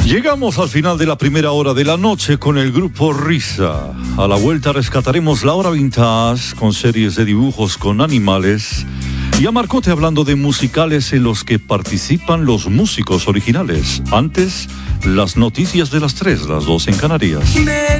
Llegamos al final de la primera hora de la noche con el grupo Risa. A la vuelta rescataremos la hora vintage con series de dibujos con animales y a Marcote hablando de musicales en los que participan los músicos originales. Antes, las noticias de las 3, las 2 en Canarias.